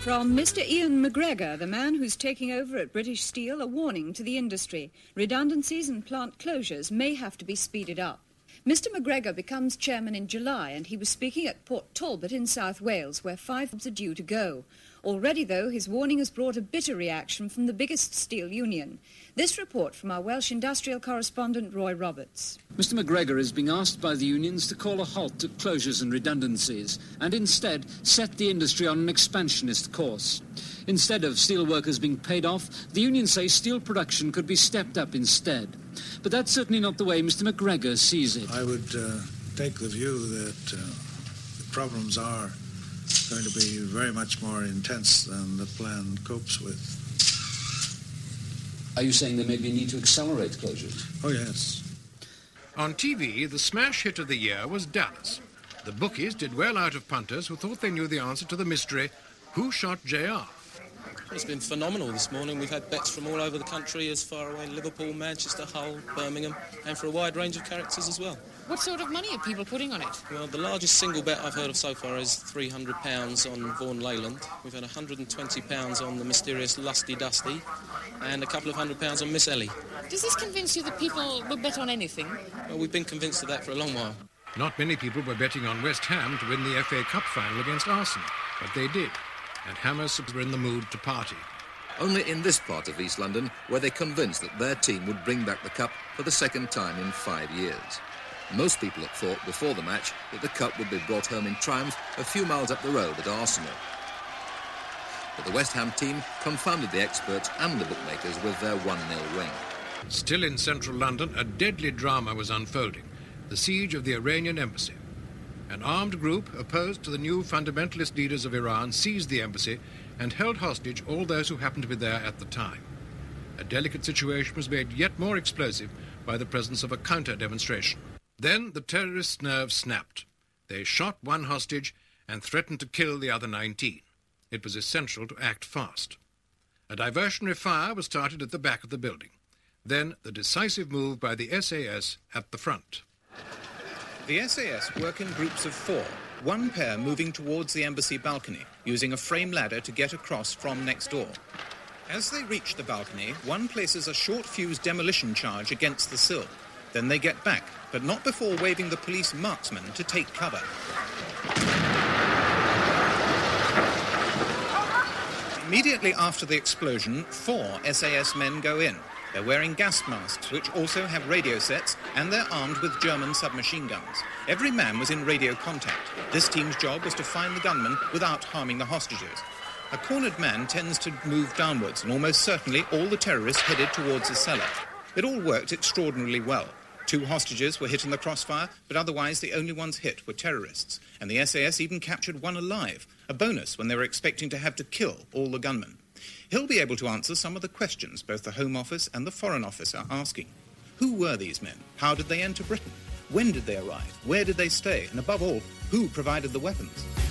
From Mr. Ian McGregor, the man who's taking over at British Steel, a warning to the industry. Redundancies and plant closures may have to be speeded up. Mr. McGregor becomes chairman in July, and he was speaking at Port Talbot in South Wales, where 5 jobs are due to go. Already, though, his warning has brought a bitter reaction from the biggest steel union. This report from our Welsh industrial correspondent, Roy Roberts. Mr. McGregor is being asked by the unions to call a halt to closures and redundancies and instead set the industry on an expansionist course. Instead of steel workers being paid off, the unions say steel production could be stepped up instead. But that's certainly not the way Mr. McGregor sees it. I would take the view that the problems are going to be very much more intense than the plan copes with. Are you saying there may be a need to accelerate closures? Oh, yes. On TV, the smash hit of the year was Dallas. The bookies did well out of punters who thought they knew the answer to the mystery, who shot JR? It's been phenomenal this morning. We've had bets from all over the country, as far away Liverpool, Manchester, Hull, Birmingham, and for a wide range of characters as well. What sort of money are people putting on it? Well, the largest single bet I've heard of so far is £300 on Vaughan Leyland. We've had £120 on the mysterious Lusty Dusty, and a couple of £100 on Miss Ellie. Does this convince you that people will bet on anything? Well, we've been convinced of that for a long while. Not many people were betting on West Ham to win the FA Cup final against Arsenal, but they did, and Hammers were in the mood to party. Only in this part of East London were they convinced that their team would bring back the cup for the second time in 5 years. Most people had thought before the match that the cup would be brought home in triumph a few miles up the road at Arsenal. But the West Ham team confounded the experts and the bookmakers with their 1-0 win. Still in central London, a deadly drama was unfolding, the siege of the Iranian embassy. An armed group opposed to the new fundamentalist leaders of Iran seized the embassy and held hostage all those who happened to be there at the time. A delicate situation was made yet more explosive by the presence of a counter-demonstration. Then the terrorists' nerves snapped. They shot one hostage and threatened to kill the other 19. It was essential to act fast. A diversionary fire was started at the back of the building. Then the decisive move by the SAS at the front. The SAS work in groups of 4, one pair moving towards the embassy balcony, using a frame ladder to get across from next door. As they reach the balcony, one places a short-fuse demolition charge against the sill. Then they get back, but not before waving the police marksman to take cover. Immediately after the explosion, 4 SAS men go in. They're wearing gas masks, which also have radio sets, and they're armed with German submachine guns. Every man was in radio contact. This team's job was to find the gunman without harming the hostages. A cornered man tends to move downwards, and almost certainly all the terrorists headed towards the cellar. It all worked extraordinarily well. 2 hostages were hit in the crossfire, but otherwise the only ones hit were terrorists. And the SAS even captured one alive, a bonus when they were expecting to have to kill all the gunmen. He'll be able to answer some of the questions both the Home Office and the Foreign Office are asking. Who were these men? How did they enter Britain? When did they arrive? Where did they stay? And above all, who provided the weapons?